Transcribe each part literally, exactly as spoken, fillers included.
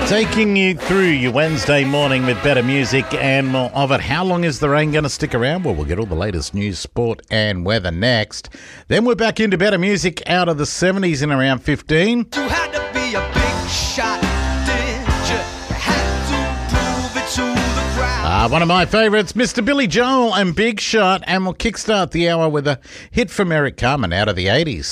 Taking you through your Wednesday morning with better music and more of it. How long is the rain going to stick around? Well, we'll get all the latest news, sport and weather next. Then we're back into better music out of the seventies in around fifteen. You had to be a big shot, did you? You had to prove it to the crowd. Uh, one of my favourites, Mister Billy Joel and Big Shot. And we'll kickstart the hour with a hit from Eric Carmen out of the eighties.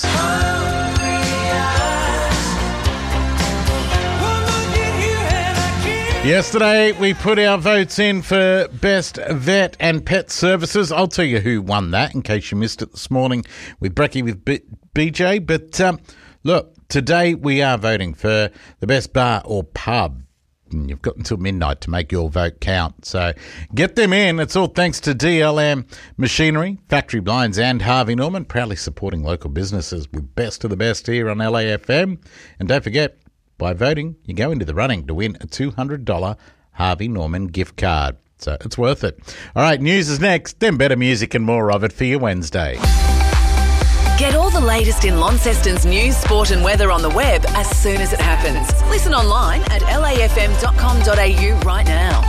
Yesterday, we put our votes in for Best Vet and Pet Services. I'll tell you who won that in case you missed it this morning with Brecky with B- BJ. But um, look, today we are voting for the Best Bar or Pub. And you've got until midnight to make your vote count. So get them in. It's all thanks to D L M Machinery, Factory Blinds and Harvey Norman, proudly supporting local businesses with best of the best here on L A F M. And don't forget, by voting, you go into the running to win a two hundred dollars Harvey Norman gift card. So it's worth it. All right, news is next, then better music and more of it for your Wednesday. Get all the latest in Launceston's news, sport and weather on the web as soon as it happens. Listen online at L A F M dot com dot A U right now.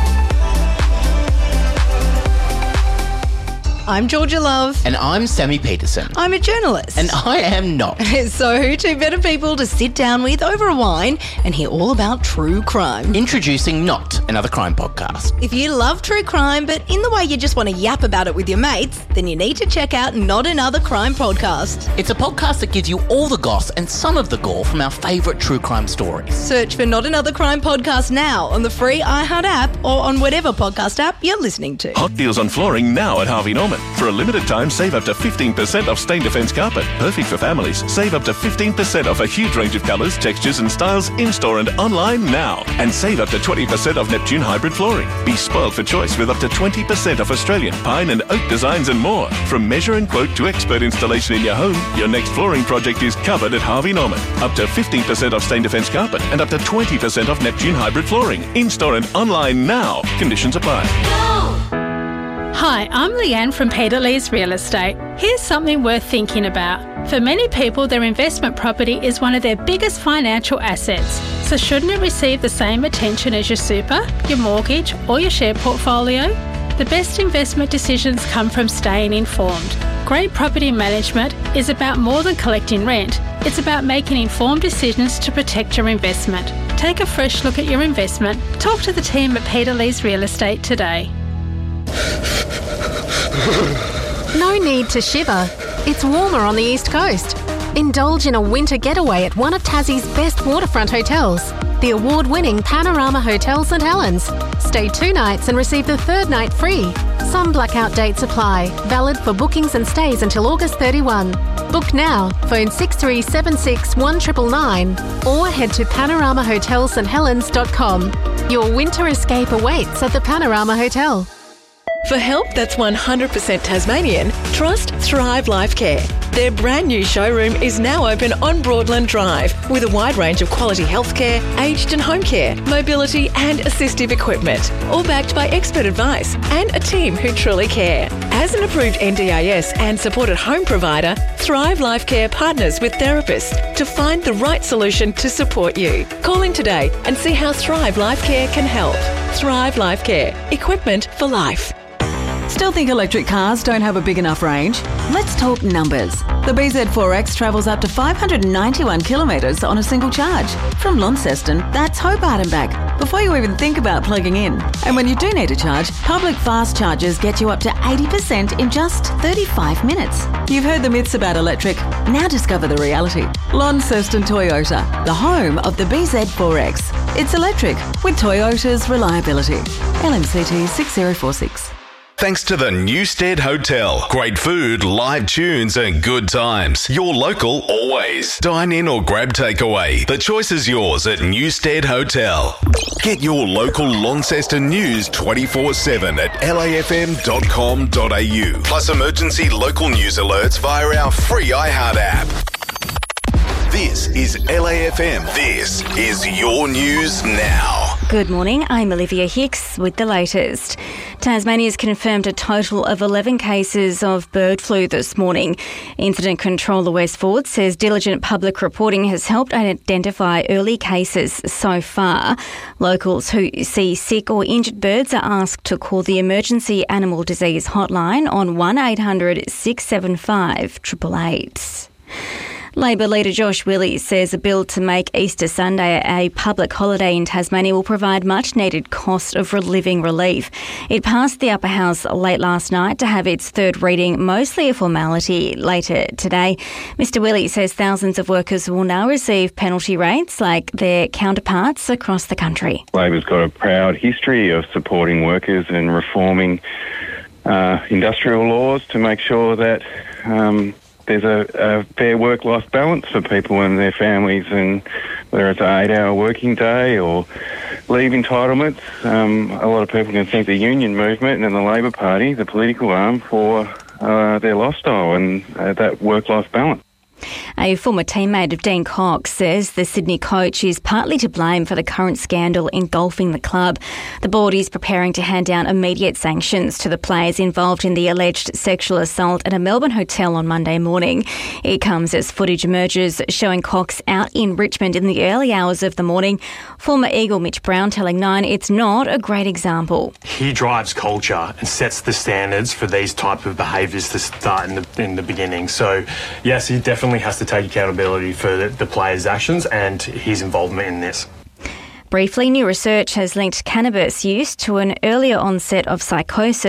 I'm Georgia Love. And I'm Sammy Peterson. I'm a journalist. And I am not. So, two better people to sit down with over a wine and hear all about true crime. Introducing Not, another crime podcast. If you love true crime, but in the way you just want to yap about it with your mates, then you need to check out Not Another Crime Podcast. It's a podcast that gives you all the goss and some of the gore from our favourite true crime stories. Search for Not Another Crime Podcast now on the free iHeart app or on whatever podcast app you're listening to. Hot deals on flooring now at Harvey Norman. For a limited time, save up to fifteen percent off Stain Defence carpet. Perfect for families. Save up to fifteen percent off a huge range of colours, textures and styles in-store and online now. And save up to twenty percent off Neptune hybrid flooring. Be spoiled for choice with up to twenty percent off Australian, pine and oak designs and more. From measure and quote to expert installation in your home, your next flooring project is covered at Harvey Norman. Up to fifteen percent off Stain Defence carpet and up to twenty percent off Neptune hybrid flooring. In-store and online now. Conditions apply. Go! Hi, I'm Leanne from Peter Lee's Real Estate. Here's something worth thinking about. For many people, their investment property is one of their biggest financial assets. So shouldn't it receive the same attention as your super, your mortgage or your share portfolio? The best investment decisions come from staying informed. Great property management is about more than collecting rent. It's about making informed decisions to protect your investment. Take a fresh look at your investment. Talk to the team at Peter Lee's Real Estate today. No need to shiver. It's warmer on the East Coast. Indulge in a winter getaway at one of Tassie's best waterfront hotels, the award-winning Panorama Hotel St Helens. Stay two nights and receive the third night free. Some blackout dates apply. Valid for bookings and stays until August thirty-first. Book now. Phone six three seven six, one nine nine nine or head to panorama hotel st helens dot com. Your winter escape awaits at the Panorama Hotel. For help that's one hundred percent Tasmanian, trust Thrive Life Care. Their brand new showroom is now open on Broadland Drive with a wide range of quality healthcare, aged and home care, mobility and assistive equipment, all backed by expert advice and a team who truly care. As an approved N D I S and supported home provider, Thrive Life Care partners with therapists to find the right solution to support you. Call in today and see how Thrive Life Care can help. Thrive Life Care. Equipment for life. Still think electric cars don't have a big enough range? Let's talk numbers. The B Z four X travels up to five hundred ninety-one kilometres on a single charge. From Launceston, that's Hobart and back, before you even think about plugging in. And when you do need to charge, public fast chargers get you up to eighty percent in just thirty-five minutes. You've heard the myths about electric, now discover the reality. Launceston Toyota, the home of the B Z four X. It's electric with Toyota's reliability. L M C T six zero four six. Thanks to the Newstead Hotel. Great food, live tunes and good times. Your local always. Dine in or grab takeaway. The choice is yours at Newstead Hotel. Get your local Launceston news twenty-four seven at L A F M dot com dot A U. Plus emergency local news alerts via our free iHeart app. This is L A F M. This is your news now. Good morning, I'm Olivia Hicks with the latest. Tasmania's confirmed a total of eleven cases of bird flu this morning. Incident Controller Wes Ford says diligent public reporting has helped identify early cases so far. Locals who see sick or injured birds are asked to call the Emergency Animal Disease Hotline on one eight hundred six seven five eight eight eight. Labor leader Josh Willey says a bill to make Easter Sunday a public holiday in Tasmania will provide much-needed cost of living relief. It passed the upper house late last night to have its third reading, mostly a formality, later today. Mister Willey says thousands of workers will now receive penalty rates like their counterparts across the country. Labor's got a proud history of supporting workers and reforming uh, industrial laws to make sure that um, there's a, a fair work-life balance for people and their families, and whether it's an eight-hour working day or leave entitlements, um, a lot of people can thank the union movement and the Labor Party, the political arm, for uh, their lifestyle and uh, that work-life balance. A former teammate of Dean Cox says the Sydney coach is partly to blame for the current scandal engulfing the club. The board is preparing to hand down immediate sanctions to the players involved in the alleged sexual assault at a Melbourne hotel on Monday morning. It comes as footage emerges showing Cox out in Richmond in the early hours of the morning. Former Eagle Mitch Brown telling Nine it's not a great example. He drives culture and sets the standards for these type of behaviours to start in the, in the beginning. So, yes, he definitely has to take accountability for the, the players' actions and his involvement in this. Briefly, new research has linked cannabis use to an earlier onset of psychosis